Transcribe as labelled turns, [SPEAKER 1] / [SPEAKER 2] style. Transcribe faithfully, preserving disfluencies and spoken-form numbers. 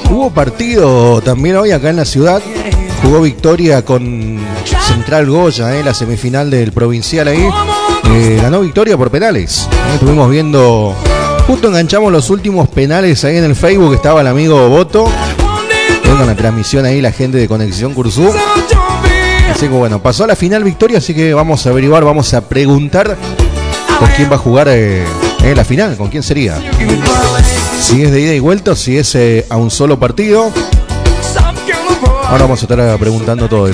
[SPEAKER 1] Hubo partido también hoy acá en la ciudad. Jugó Victoria con Central Goya, eh, la semifinal del provincial ahí. Eh, ganó Victoria por penales. Eh, estuvimos viendo, justo enganchamos los últimos penales ahí en el Facebook. Estaba el amigo Boto, eh, con la transmisión ahí, la gente de Conexión Cursú. Así que bueno, pasó a la final Victoria, así que vamos a averiguar, vamos a preguntar con quién va a jugar eh, eh, la final, con quién sería. Si es de ida y vuelta o si es eh, a un solo partido. Ahora vamos a estar preguntando todo eso.